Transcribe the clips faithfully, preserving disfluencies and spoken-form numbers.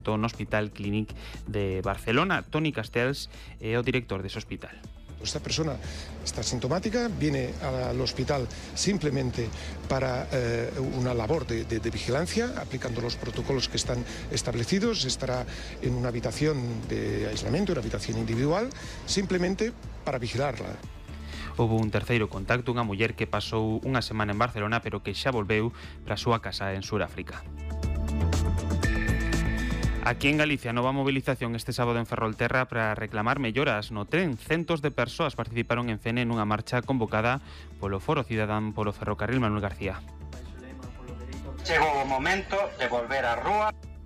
no Hospital Clínic de Barcelona. Toni Castells é o director dese hospital. Esta persona está sintomática, viene al hospital simplemente para eh, una labor de, de, de vigilancia, aplicando los protocolos que están establecidos. Estará en una habitación de aislamiento, una habitación individual, simplemente para vigilarla. Houve un terceiro contacto, unha muller que pasou unha semana en Barcelona pero que xa volveu para a súa casa en Suráfrica. Aquí en Galicia, nova movilización este sábado en Ferrolterra para reclamar melloras no tren. Centos de persoas participaron en Fene nunha marcha convocada polo Foro Cidadán polo Ferrocarril Manuel García. Chegou o momento de volver á rúa.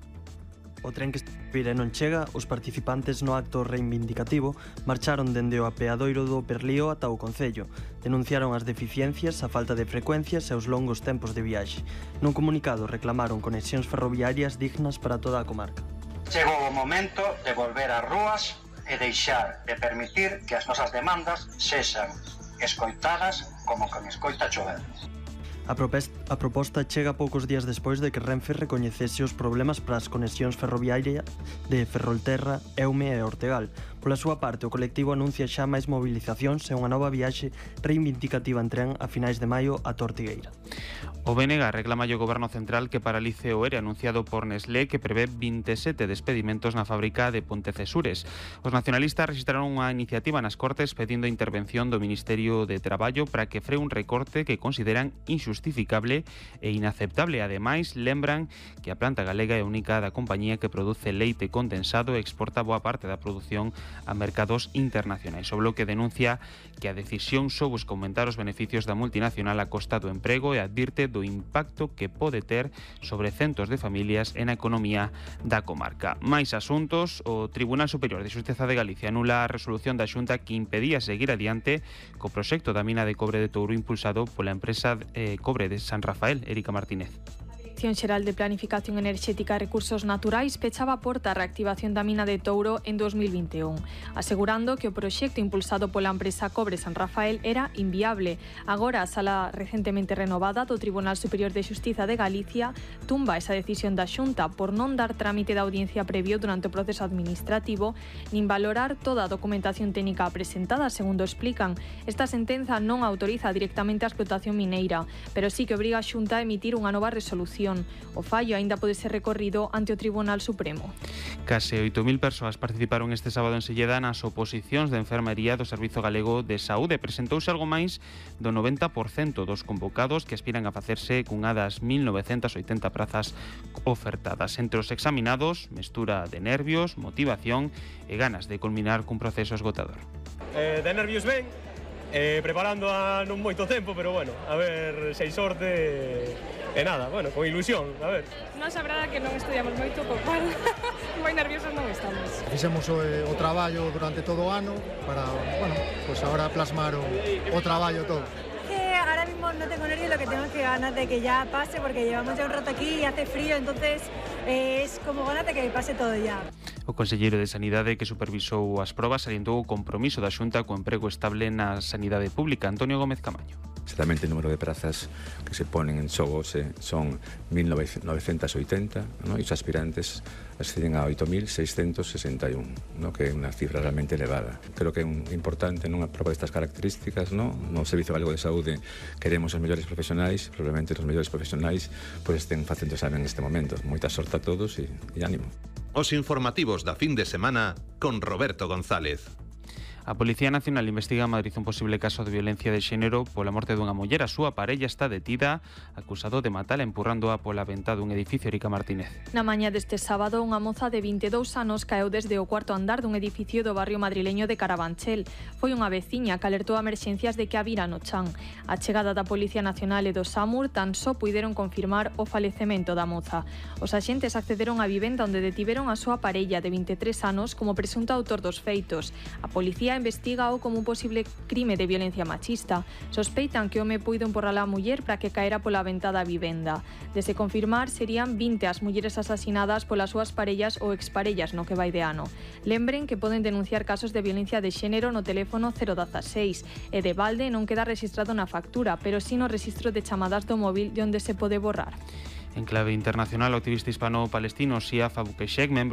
O tren que espira non chega, os participantes no acto reivindicativo marcharon dende o apeadoiro do Perlío ata o Concello. Denunciaron as deficiencias, a falta de frecuencias e os longos tempos de viaxe. Nun comunicado reclamaron conexións ferroviarias dignas para toda a comarca. Chegou o momento de volver ás rúas e deixar de permitir que as nosas demandas sexan escoitadas como con escoita chover. A, a proposta chega poucos días despois de que Renfe recoñecese os problemas para as conexións ferroviarias de Ferrolterra, Eume e Ortegal. Pola súa parte, o colectivo anuncia xa máis mobilizacións e unha nova viaxe reivindicativa en tren a finais de maio a Ortigueira. O B N G reclama ao Goberno Central que paralice o ERE anunciado por Nestlé que prevé vinte e sete despedimentos na fábrica de Pontecesures. Os nacionalistas registraron unha iniciativa nas Cortes pedindo a intervención do Ministerio de Traballo para que free un recorte que consideran injustificable e inaceptable. Ademais, lembran que a planta galega é a única da compañía que produce leite condensado e exporta boa parte da produción a mercados internacionais. O Bloque denuncia que a decisión só busca aumentar os beneficios da multinacional a costa do emprego e advirte do impacto que pode ter sobre centos de familias e na economía da comarca. Máis asuntos, o Tribunal Superior de Xustiza de Galicia anula a resolución da Xunta que impedía seguir adiante co proxecto da mina de cobre de Touro impulsado pola empresa eh, Cobre de San Rafael, Érica Martínez. A Dirección Xeral de Planificación Enerxética e Recursos Naturais pechaba a porta a reactivación da mina de Touro en dos mil vinte e un, asegurando que o proxecto impulsado pola empresa Cobre San Rafael era inviable. Agora, a sala recentemente renovada do Tribunal Superior de Xustiza de Galicia tumba esa decisión da Xunta por non dar trámite da audiencia previo durante o proceso administrativo nin valorar toda a documentación técnica presentada, segundo explican. Esta sentenza non autoriza directamente a explotación mineira, pero sí que obriga a Xunta a emitir unha nova resolución. O fallo aínda pode ser recorrido ante o Tribunal Supremo. Case oito mil persoas participaron este sábado en Silleda nas oposicións de enfermería do Servizo Galego de Saúde. Presentouse algo máis do noventa por cento dos convocados que aspiran a facerse cunha das mil novecentas oitenta prazas ofertadas. Entre os examinados, mestura de nervios, motivación e ganas de culminar cun proceso esgotador. Eh, de nervios ben, eh, preparando a non moito tempo, pero bueno, a ver se hai sorte. E nada, bueno, con ilusión, a ver. Non sabrá que non estudiamos moito, co cual moi nerviosos non estamos. Fixemos o, o traballo durante todo o ano para, bueno, pues ahora plasmar o, o traballo todo. Que ahora mismo no tengo nervios, lo que tengo es que ganas de que ya pase, porque llevamos ya un rato aquí y hace frío, entonces eh, es como ganas de que pase todo ya. O conselleiro de Sanidade que supervisou as probas salientou o compromiso da Xunta co emprego estable na sanidade pública. Antonio Gómez Camaño. Exactamente o número de prazas que se ponen en xogo se son mil novecentas oitenta, ¿no? E os aspirantes ascienden a oito mil seiscentos sesenta e un, ¿no? Que é unha cifra realmente elevada. Creo que é un, importante nunha proba destas características, ¿no? No Servizo Galego de Saúde queremos os mellores profesionais, probablemente os mellores profesionais pois estén facendo examen neste momento. Moita sorte a todos e, e ánimo. Os informativos da fin de semana con Roberto González. A Policía Nacional investiga en Madrid un posible caso de violencia de xénero pola morte dunha muller. A súa parella está detida, acusado de matala empurrándoa pola ventá dun edificio. Érica Martínez. Na mañá deste sábado, unha moza de vinte e dous anos caeu desde o cuarto andar dun edificio do barrio madrileño de Carabanchel. Foi unha veciña que alertou a emerxencias de que a vira no chan. A chegada da Policía Nacional e do SAMUR tan só puideron confirmar o falecemento da moza. Os axentes accederon á vivenda onde detiveron a súa parella de vinte e tres anos como presunto autor dos feitos. A policía investígao como un posible crime de violencia machista. Sospeitan que o home puido empurrar a muller para que caera pola ventá da vivenda. Desde confirmar, serían vinte as mulleres asasinadas polas súas parellas ou exparellas no que vai de ano. Lembren que poden denunciar casos de violencia de xénero no teléfono cero dieciséis e de balde non queda registrado na factura, pero sí no registro de chamadas do móvil de onde se pode borrar. En clave internacional, o activista hispano-palestino Siaf Abu Keshek, membro